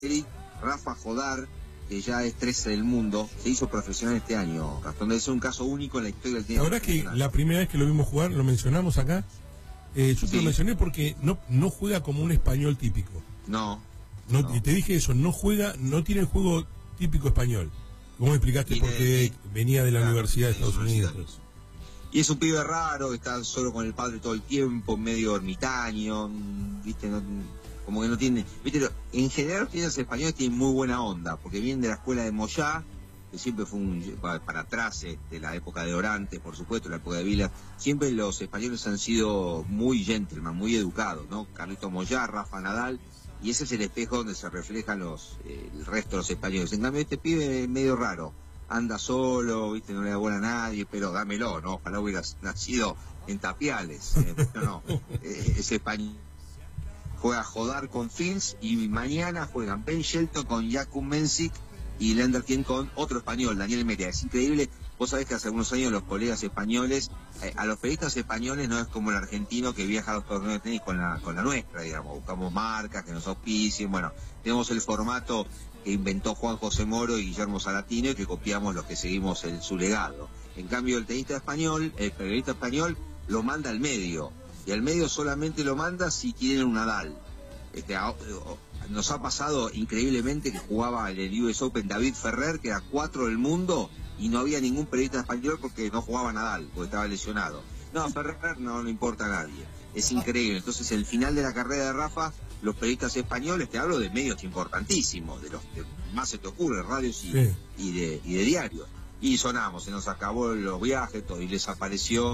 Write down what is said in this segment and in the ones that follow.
Rafa Jodar, que ya es 13 del mundo, se hizo profesional este año, Gastón. Es un caso único en la historia del tenis. La verdad es que la primera vez que lo vimos jugar, lo mencionamos acá, yo te lo mencioné porque no juega como un español típico. No. Y te dije eso, no tiene el juego típico español. Vos me explicaste por qué venía de la Universidad de Estados Unidos. Y es un pibe raro, que está solo con el padre todo el tiempo, medio ermitaño, ¿viste? Como que no tiene... ¿Viste? En general los tenistas españoles tienen muy buena onda, porque vienen de la escuela de Moyá, que siempre fue para atrás, de la época de Orantes, por supuesto, la época de Vila. Siempre los españoles han sido muy gentleman, muy educados, ¿no? Carlito Moyá, Rafa Nadal, y ese es el espejo donde se reflejan el resto de los españoles. En cambio, este pibe es medio raro. Anda solo, ¿viste? No le da bola a nadie, pero dámelo, ¿no? Ojalá hubieras nacido en Tapiales. No. Ese español juega a Jodar con Fils y mañana juegan Ben Shelton con Jakub Mensik y Leander King con otro español, Daniel Meria. Es increíble. Vos sabés que hace algunos años los colegas españoles, a los periodistas españoles no es como el argentino que viaja a los torneos de tenis con la nuestra, digamos. Buscamos marcas que nos auspicien. Bueno, tenemos el formato que inventó Juan José Moro y Guillermo Salatino y que copiamos los que seguimos su legado. En cambio, el periodista español lo manda al medio, y al medio solamente lo manda si tienen un Nadal. Nos ha pasado increíblemente que jugaba en el US Open David Ferrer, que era 4 del mundo, y no había ningún periodista español porque no jugaba Nadal, porque estaba lesionado. No, Ferrer no importa a nadie. Es increíble. Entonces, el final de la carrera de Rafa, los periodistas españoles, te hablo de medios importantísimos, de los que más se te ocurre, radios y de diarios. Y sonamos, se nos acabó los viajes, todo, y les apareció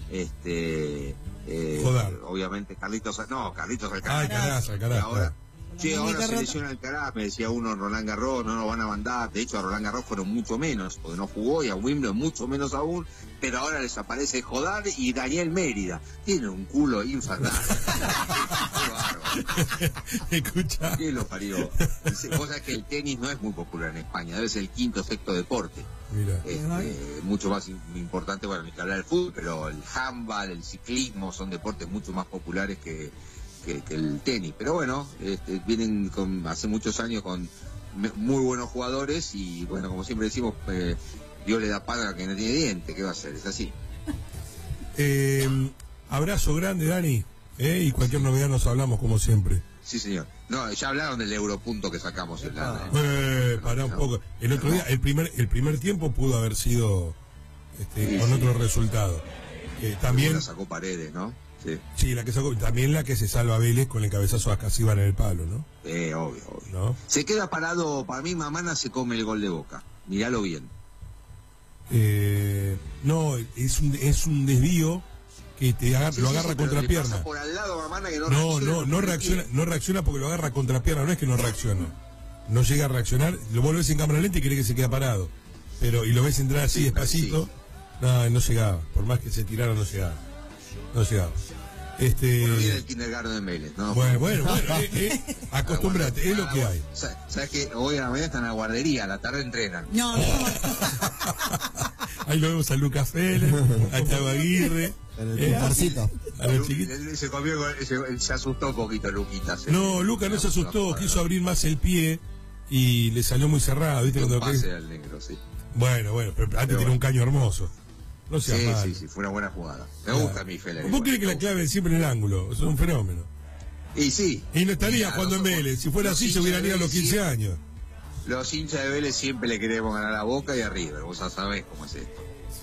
obviamente Carlitos Alcaraz. Ahora se lesiona Alcaraz, me decía uno, Roland Garros, no nos van a mandar. De hecho, a Roland Garros fueron mucho menos, porque no jugó, y a Wimbledon mucho menos aún, pero ahora les aparece Jodar y Daniel Mérida. Tiene un culo infernal. Escucha. ¿Quién lo parió? Cosa que el tenis no es muy popular en España, debe ser el quinto o sexto deporte. Mira. Mucho más importante, bueno, ni que hablar del fútbol, pero el handball, el ciclismo son deportes mucho más populares que el tenis. Pero bueno, vienen hace muchos años con muy buenos jugadores y bueno, como siempre decimos, Dios le da pan a que no tiene diente. ¿Qué va a hacer? Es así. Abrazo grande, Dani, y cualquier novedad nos hablamos como siempre. Sí, señor. No, ya hablaron del Europunto que sacamos en pará un poco. El otro día, el primer tiempo pudo haber sido con otro resultado. También la sacó Paredes, ¿no? Sí, la que sacó, también la que se salva Vélez con el cabezazo a Casíbar en el palo, ¿no? Obvio. ¿No? Se queda parado, para mí Mamana se come el gol de Boca. Miralo bien. No, es un desvío que lo agarra contrapierna. Por al lado, Mamana, que no reacciona porque lo agarra contrapierna, no es que no reacciona. No llega a reaccionar, lo ves en cámara lenta y cree que se queda parado. Y lo ves entrar así despacito, no llegaba, por más que se tirara no llegaba. Viene el kindergarten de Vélez, ¿no? Bueno, acostúmbrate, es lo que hay. ¿Sabes que hoy a la mañana están en la guardería, a la tarde entrenan? No. Ahí lo vemos a Lucas Félix, a Thiago Aguirre. A los chiquitos. Se asustó un poquito, Luquitas. No, Lucas no se asustó, quiso abrir más el pie y le salió muy cerrado, ¿viste? Un pase al negro, sí. Bueno, pero antes tiene un caño hermoso. No sea mal. Sí, fue una buena jugada. Me gusta a mí, Félix. ¿Vos querés que la clave siempre en el ángulo? Es un fenómeno. Y sí. Y no estaría jugando en Vélez. Si fuera así, se hubieran ido a los 15 años. Los hinchas de Vélez siempre le queremos ganar a Boca y a River. Vos ya sabés cómo es esto.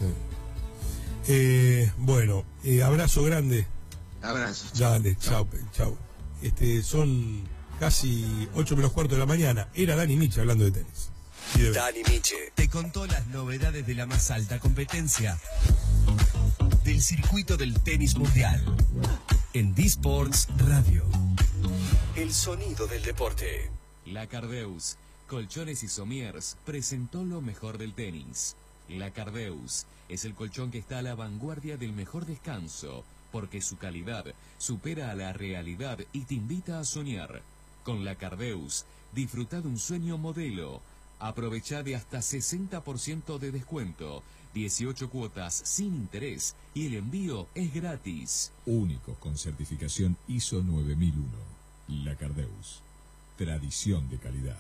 Sí. Bueno, abrazo grande. Abrazo. Dale, chao. Son casi 8 menos cuarto de la mañana. Era Dani Miche hablando de tenis. Dani Miche te contó las novedades de la más alta competencia del circuito del tenis mundial en D-Sports Radio. El sonido del deporte. La Cardeus, Colchones y Somiers, presentó lo mejor del tenis. La Cardeus es el colchón que está a la vanguardia del mejor descanso, porque su calidad supera a la realidad y te invita a soñar. Con la Cardeus, disfruta de un sueño modelo. Aprovecha de hasta 60% de descuento, 18 cuotas sin interés y el envío es gratis. Único con certificación ISO 9001. La Cardeus. tradición de calidad.